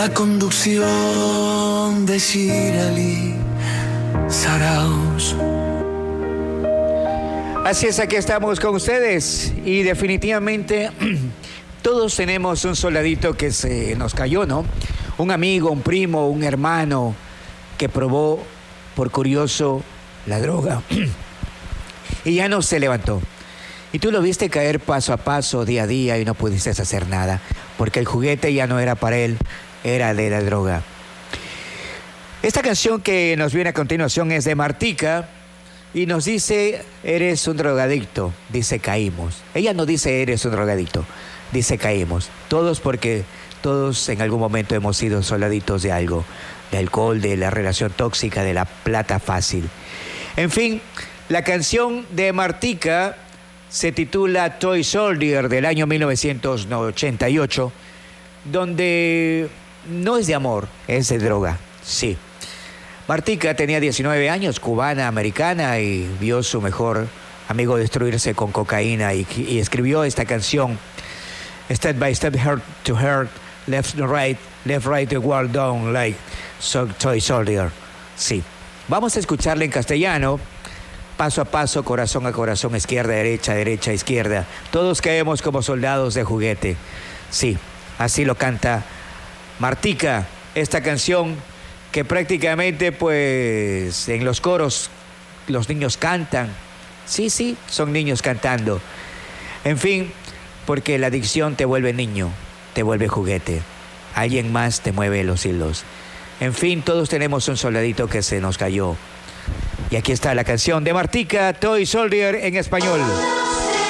la conducción de Shirali Saraos. Así es, aquí estamos con ustedes y definitivamente todos tenemos un soldadito que se nos cayó, ¿no? Un amigo, un primo, un hermano que probó por curioso la droga y ya no se levantó. Y tú lo viste caer paso a paso, día a día, y no pudiste hacer nada, porque el juguete ya no era para él, era de la droga. Esta canción que nos viene a continuación es de Martika y nos dice, eres un drogadicto, dice caímos. Ella no dice eres un drogadicto, dice caímos. Todos, porque todos en algún momento hemos sido soldaditos de algo, de alcohol, de la relación tóxica, de la plata fácil. En fin, la canción de Martika se titula Toy Soldier del año 1988, donde no es de amor, es de droga, sí. Martika tenía 19 años, cubana, americana, y vio su mejor amigo destruirse con cocaína y escribió esta canción, Step by Step, Heart to Heart, Left Right, the world down like Toy Soldier. Sí, vamos a escucharla en castellano, paso a paso, corazón a corazón, izquierda, derecha, izquierda. Todos caemos como soldados de juguete. Sí, así lo canta Martika, esta canción que prácticamente pues en los coros los niños cantan. Sí, son niños cantando. En fin, porque la adicción te vuelve niño, te vuelve juguete. Alguien más te mueve los hilos. En fin, todos tenemos un soldadito que se nos cayó. Y aquí está la canción de Martika, Toy Soldier en español.